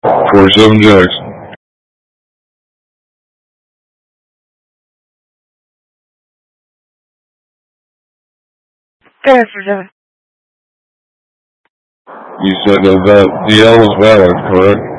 47 Jackson. There for the. You said that the L was valid, correct?